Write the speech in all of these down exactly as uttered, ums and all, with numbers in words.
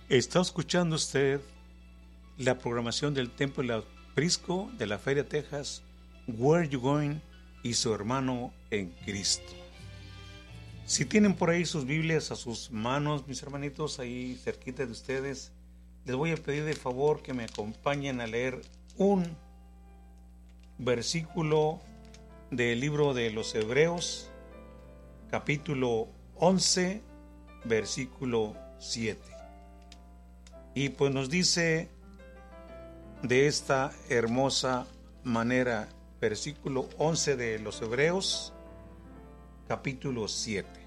Está escuchando usted la programación del Templo del Aprisco de la Feria Texas, Where You Going y su hermano en Cristo. Si tienen por ahí sus Biblias a sus manos, mis hermanitos, ahí cerquita de ustedes, les voy a pedir de favor que me acompañen a leer un versículo del libro de los Hebreos, capítulo once, versículo siete. Y pues nos dice de esta hermosa manera, versículo once de los Hebreos, capítulo siete.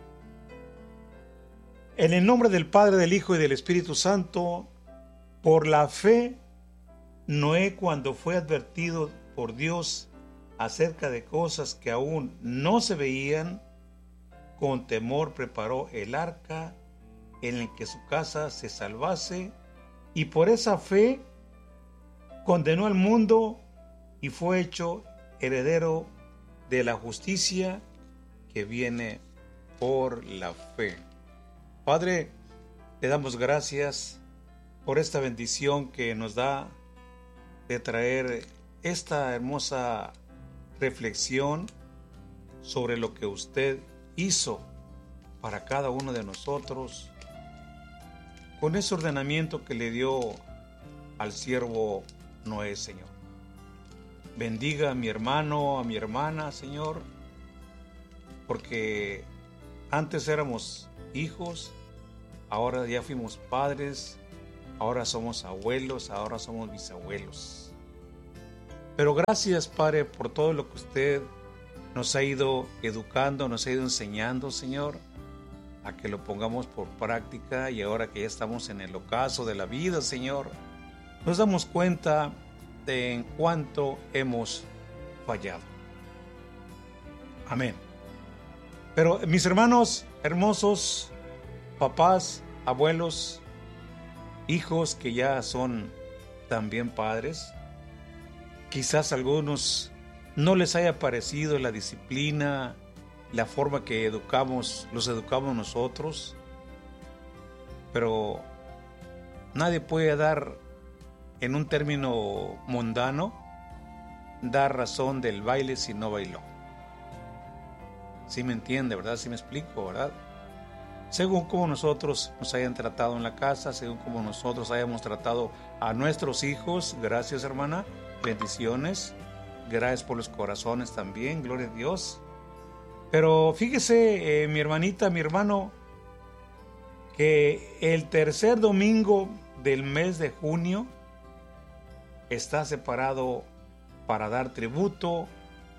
En el nombre del Padre, del Hijo y del Espíritu Santo, por la fe, Noé, cuando fue advertido por Dios acerca de cosas que aún no se veían, con temor preparó el arca en el que su casa se salvase, y por esa fe condenó al mundo y fue hecho heredero de la justicia que viene por la fe. Padre, le damos gracias por esta bendición que nos da de traer esta hermosa reflexión sobre lo que usted hizo para cada uno de nosotros, con ese ordenamiento que le dio al siervo Noé, Señor. Bendiga a mi hermano, a mi hermana, Señor, porque antes éramos hijos, ahora ya fuimos padres, ahora somos abuelos, ahora somos bisabuelos. Pero gracias, Padre, por todo lo que usted nos ha ido educando, nos ha ido enseñando, Señor, a que lo pongamos por práctica, y ahora que ya estamos en el ocaso de la vida, Señor, nos damos cuenta de en cuánto hemos fallado. Amén. Pero mis hermanos hermosos, papás, abuelos, hijos que ya son también padres, quizás algunos no les haya parecido la disciplina, la forma que educamos, los educamos nosotros, pero nadie puede dar, en un término mundano, dar razón del baile si no bailó. ¿Sí me entiende, verdad? ¿Sí me explico, verdad? Según como nosotros nos hayan tratado en la casa, según como nosotros hayamos tratado a nuestros hijos, gracias, hermana, bendiciones, gracias por los corazones también, gloria a Dios. Pero fíjese, eh, mi hermanita, mi hermano, que el tercer domingo del mes de junio está separado para dar tributo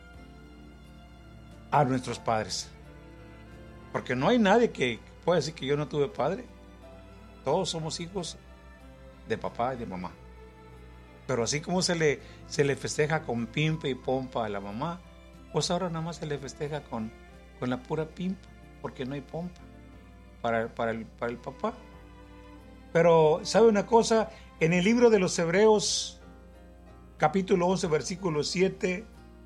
a nuestros padres. Porque no hay nadie que pueda decir que yo no tuve padre. Todos somos hijos de papá y de mamá. Pero así como se le, se le festeja con pimpa y pompa a la mamá, pues ahora nada más se le festeja con, con la pura pimpa, porque no hay pompa para, para, el, para el papá. Pero, ¿sabe una cosa? En el libro de los Hebreos, capítulo once, versículo siete,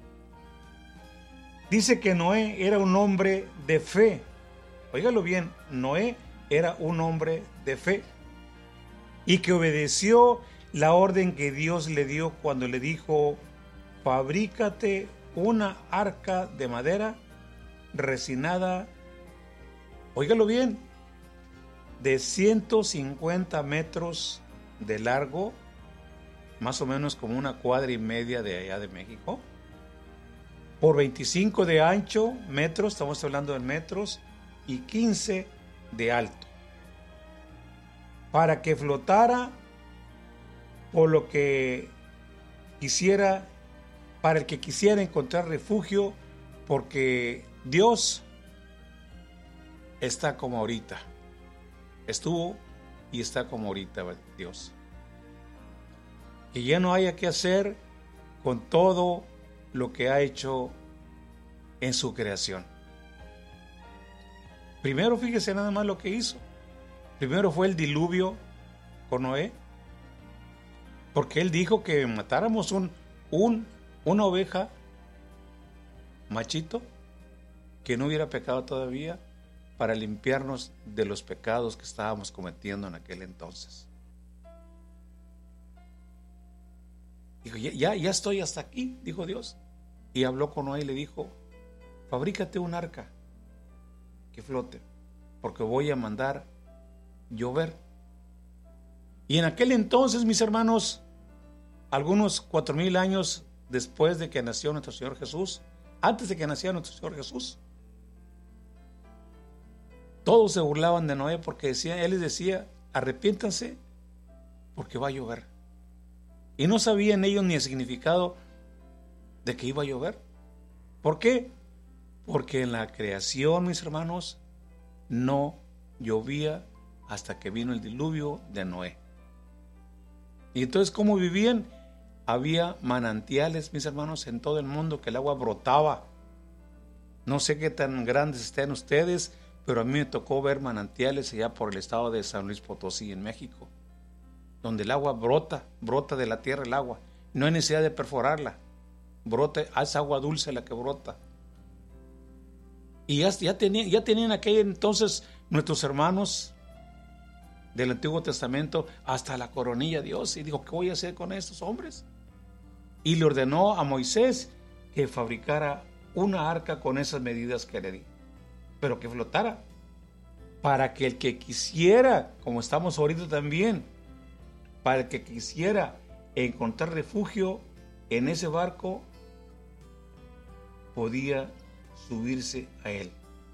dice que Noé era un hombre de fe. Óigalo bien, Noé era un hombre de fe, y que obedeció la orden que Dios le dio cuando le dijo: fabrícate una arca de madera resinada, óigalo bien, de ciento cincuenta metros de largo, más o menos como una cuadra y media de allá de México, por veinticinco de ancho metros, estamos hablando de metros, y quince de alto, para que flotara por lo que quisiera, para el que quisiera encontrar refugio, porque Dios está como ahorita, estuvo y está como ahorita Dios, que ya no haya que hacer con todo lo que ha hecho en su creación. Primero, fíjese nada más lo que hizo. Primero fue el diluvio con Noé, porque él dijo que matáramos un, un, una oveja machito que no hubiera pecado todavía, para limpiarnos de los pecados que estábamos cometiendo en aquel entonces. Dijo, ya, ya, ya estoy hasta aquí, dijo Dios. Y habló con Noé y le dijo, fabrícate un arca que flote, porque voy a mandar llover. Y en aquel entonces, mis hermanos, algunos cuatro mil años después de que nació nuestro Señor Jesús, antes de que naciera nuestro Señor Jesús, todos se burlaban de Noé porque decía, él les decía, arrepiéntanse porque va a llover. Y no sabían ellos ni el significado de que iba a llover. ¿Por qué? Porque en la creación, mis hermanos, no llovía hasta que vino el diluvio de Noé. Y entonces, ¿cómo vivían? Había manantiales, mis hermanos, en todo el mundo que el agua brotaba. No sé qué tan grandes estén ustedes, pero a mí me tocó ver manantiales allá por el estado de San Luis Potosí, en México, donde el agua brota, brota de la tierra el agua. No hay necesidad de perforarla. Brota, es agua dulce la que brota. Y ya, ya, tenían, ya tenían aquel entonces nuestros hermanos del Antiguo Testamento hasta la coronilla a Dios. Y dijo, ¿qué voy a hacer con estos hombres? Y le ordenó a Moisés que fabricara una arca con esas medidas que le di, pero que flotara, para que el que quisiera, como estamos ahorita también, para el que quisiera encontrar refugio en ese barco, podía subirse a él.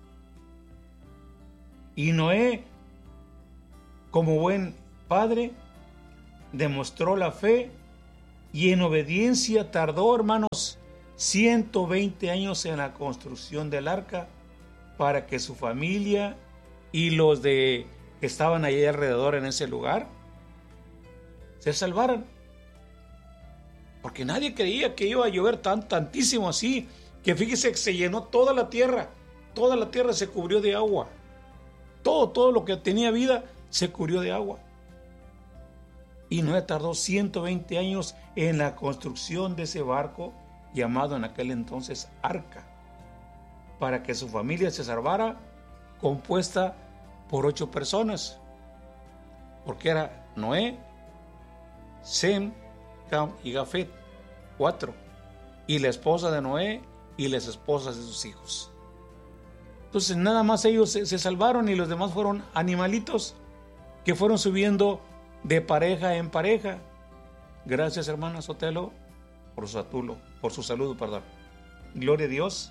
Y Noé, como buen padre, demostró la fe y en obediencia tardó, hermanos, ciento veinte años en la construcción del arca para que su familia y los de que estaban allí alrededor en ese lugar se salvaran. Porque nadie creía que iba a llover tan, tantísimo así, que fíjese que se llenó toda la tierra, toda la tierra se cubrió de agua. Todo, todo lo que tenía vida se cubrió de agua. Y Noé tardó ciento veinte años en la construcción de ese barco, llamado en aquel entonces arca, para que su familia se salvara, compuesta por ocho personas, porque era Noé, Sem, Cam y Jafet, cuatro, y la esposa de Noé y las esposas de sus hijos. Entonces nada más ellos se, se salvaron, y los demás fueron animalitos que fueron subiendo de pareja en pareja. Gracias, hermana Sotelo, por su atulo, por su saludo, perdón. Gloria a Dios.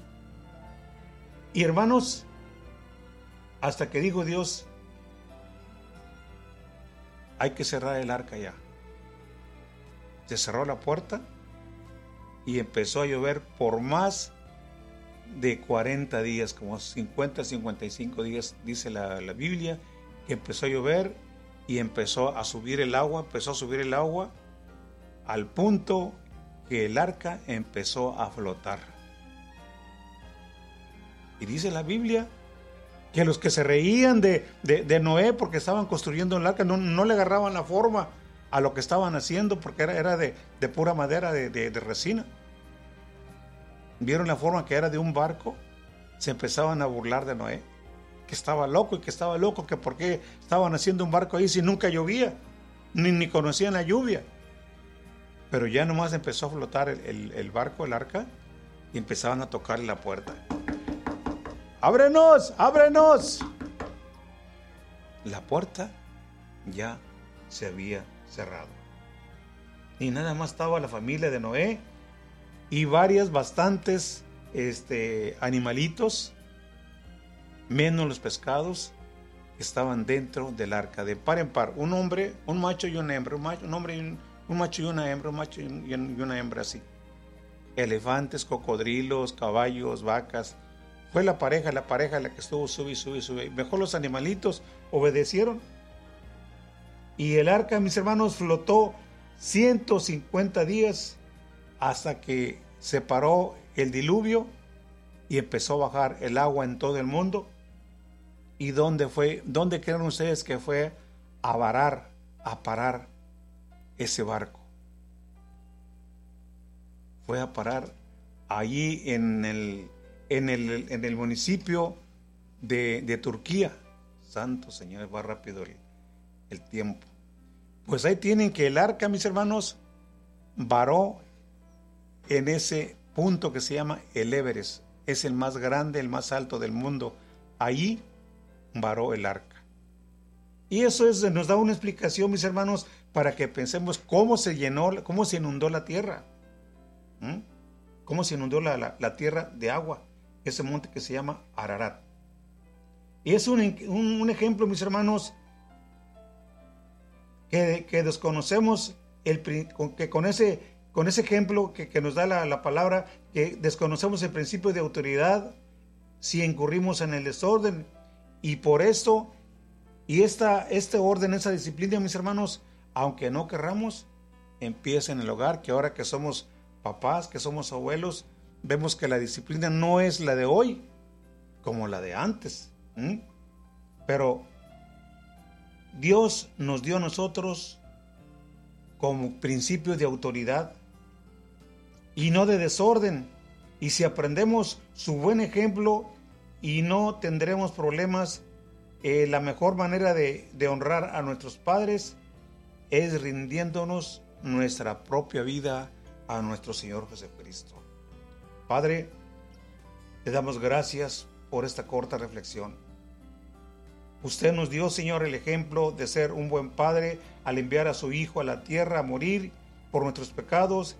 Y hermanos, hasta que dijo Dios, hay que cerrar el arca ya. Se cerró la puerta y empezó a llover por más de cuarenta días, como cincuenta, cincuenta y cinco días, dice la, la Biblia, que empezó a llover y empezó a subir el agua, empezó a subir el agua al punto que el arca empezó a flotar. Y dice la Biblia que los que se reían de, de, de Noé porque estaban construyendo el arca no, no le agarraban la forma a lo que estaban haciendo, porque era, era de, de pura madera, de, de, de resina. Vieron la forma que era de un barco, se empezaban a burlar de Noé, que estaba loco y que estaba loco, que por qué estaban haciendo un barco ahí si nunca llovía, ni, ni conocían la lluvia. Pero ya nomás empezó a flotar el, el, el barco, el arca, y empezaban a tocarle la puerta. ¡Ábrenos! ¡Ábrenos! La puerta ya se había cerrado. Y nada más estaba la familia de Noé y varias, bastantes este, animalitos, menos los pescados, que estaban dentro del arca, de par en par, un hombre, un macho y una hembra, un, macho, un hombre y un, un macho y una hembra, un macho y, un, y una hembra así. Elefantes, cocodrilos, caballos, vacas. Fue la pareja, la pareja la que estuvo sube y sube y sube. Mejor los animalitos obedecieron. Y el arca, mis hermanos, flotó ciento cincuenta días hasta que se paró el diluvio y empezó a bajar el agua en todo el mundo. ¿Y dónde fue? ¿Dónde creen ustedes que fue a varar, a parar ese barco? Fue a parar allí en el, en el, en el municipio de, de Turquía. Santo Señor, va rápido el, el tiempo. Pues ahí tienen que el arca, mis hermanos, varó en ese punto que se llama el Everest. Es el más grande, el más alto del mundo. Ahí varó el arca. Y eso es, nos da una explicación, mis hermanos, para que pensemos cómo se llenó, cómo se inundó la tierra. ¿Mm? Cómo se inundó la, la, la tierra de agua. Ese monte que se llama Ararat. Y es un, un, un ejemplo, mis hermanos, que, que desconocemos, el, que con ese, con ese ejemplo que, que nos da la, la palabra, que desconocemos el principio de autoridad si incurrimos en el desorden. Y por esto, y esta, este orden, esa disciplina, mis hermanos, aunque no querramos, empieza en el hogar, que ahora que somos papás, que somos abuelos, vemos que la disciplina no es la de hoy, como la de antes. ¿Mm? Pero Dios nos dio a nosotros como principio de autoridad y no de desorden. Y si aprendemos su buen ejemplo y no tendremos problemas, eh, la mejor manera de, de honrar a nuestros padres es rindiéndonos nuestra propia vida a nuestro Señor Jesucristo. Padre, te damos gracias por esta corta reflexión. Usted nos dio, Señor, el ejemplo de ser un buen padre al enviar a su Hijo a la tierra a morir por nuestros pecados,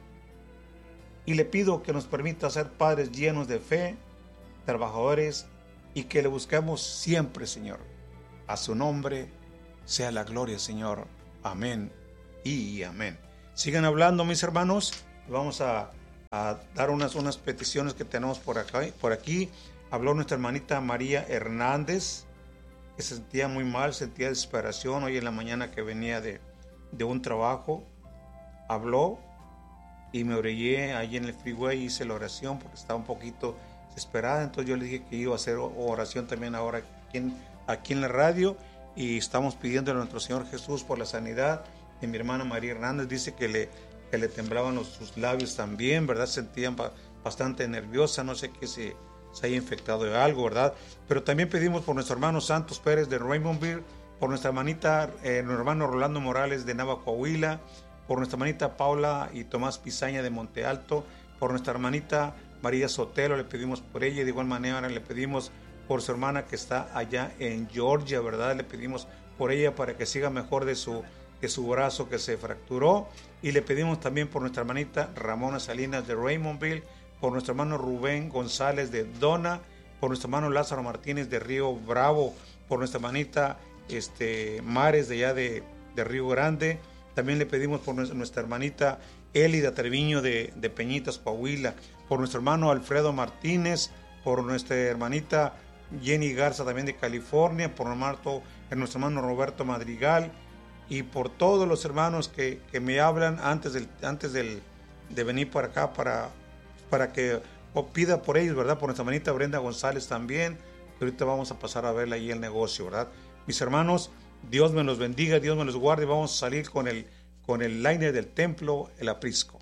y le pido que nos permita ser padres llenos de fe, trabajadores, y que le busquemos siempre, Señor. A su nombre sea la gloria, Señor. Amén y amén. Sigan hablando, mis hermanos. Vamos a, a dar unas, unas peticiones que tenemos por acá, por aquí. Habló nuestra hermanita María Hernández, que se sentía muy mal, sentía desesperación hoy en la mañana que venía de, de un trabajo. Habló y me orillé ahí en el freeway, hice la oración porque estaba un poquito desesperada. Entonces yo le dije que iba a hacer oración también ahora aquí en, aquí en la radio, y estamos pidiendo a nuestro Señor Jesús por la sanidad de mi hermana María Hernández. Dice que le, que le temblaban los, sus labios también, ¿verdad? Sentían ba, bastante nerviosa, no sé qué se, se haya infectado de algo, ¿verdad? Pero también pedimos por nuestro hermano Santos Pérez de Raymondville, por nuestra hermanita, eh, nuestro hermano Rolando Morales de Nava Coahuila, por nuestra hermanita Paula y Tomás Pizaña de Monte Alto, por nuestra hermanita María Sotelo, le pedimos por ella, y de igual manera le pedimos por su hermana que está allá en Georgia, ¿verdad? Le pedimos por ella para que siga mejor de su, de su brazo que se fracturó, y le pedimos también por nuestra hermanita Ramona Salinas de Raymondville, por nuestro hermano Rubén González de Dona, por nuestro hermano Lázaro Martínez de Río Bravo, por nuestra hermanita este, Mares de allá de, de Río Grande. También le pedimos por nuestra hermanita Elida Treviño de, de Peñitas, Coahuila, por nuestro hermano Alfredo Martínez, por nuestra hermanita Jenny Garza también de California, por nuestro hermano Roberto Madrigal, y por todos los hermanos que, que me hablan antes, del, antes del, de venir para acá para, para que o pida por ellos, ¿verdad? Por nuestra hermanita Brenda González también, que ahorita vamos a pasar a verla ahí el negocio, ¿verdad? Mis hermanos, Dios me los bendiga, Dios me los guarde. Vamos a salir con el, con el liner del templo, el aprisco.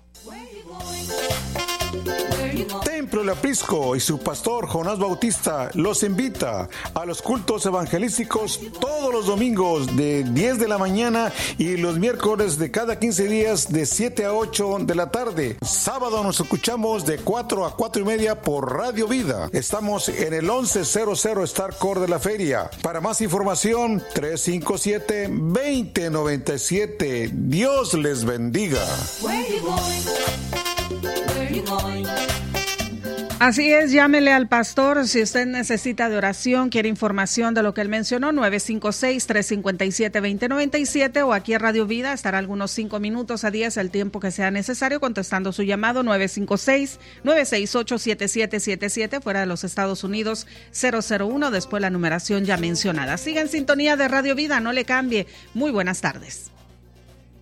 Templo El Aprisco y su pastor Jonás Bautista los invita a los cultos evangelísticos todos los domingos de diez de la mañana y los miércoles de cada quince días de siete a ocho de la tarde. Sábado nos escuchamos de cuatro a cuatro y media por Radio Vida. Estamos en el once cero cero Star Core de la Feria. Para más información, tres cinco siete, dos cero nueve siete. Dios les bendiga. Así es, llámele al pastor si usted necesita de oración, quiere información de lo que él mencionó, nueve cinco seis, tres cinco siete, dos cero nueve siete, o aquí en Radio Vida estará algunos cinco minutos a diez, el tiempo que sea necesario, contestando su llamado nueve cinco seis, nueve seis ocho, siete siete siete siete, fuera de los Estados Unidos cero cero uno, después la numeración ya mencionada. Siga en sintonía de Radio Vida, no le cambie. Muy buenas tardes.